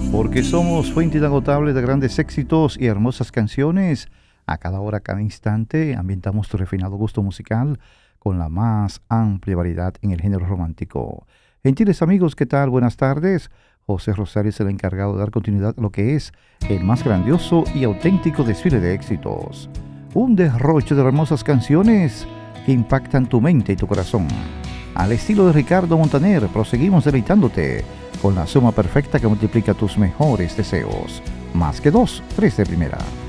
Porque somos fuente inagotable de grandes éxitos y hermosas canciones. A cada hora, cada instante, ambientamos tu refinado gusto musical con la más amplia variedad en el género romántico. Gentiles amigos, ¿qué tal? Buenas tardes. José Rosario es el encargado de dar continuidad a lo que es el más grandioso y auténtico desfile de éxitos. Un derroche de hermosas canciones que impactan tu mente y tu corazón. Al estilo de Ricardo Montaner, proseguimos deleitándote con la suma perfecta que multiplica tus mejores deseos. Más que dos, tres de primera.